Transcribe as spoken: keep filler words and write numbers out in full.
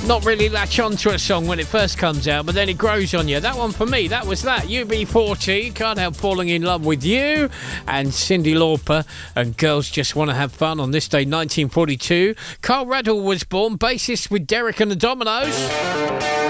not really latch onto a song when it first comes out, but then it grows on you. That one for me, that was that. U B forty, Can't Help Falling in Love with You, and Cyndi Lauper and Girls Just Want to Have Fun on this day, nineteen forty-two. Carl Radle was born, bassist with Derek and the Dominoes.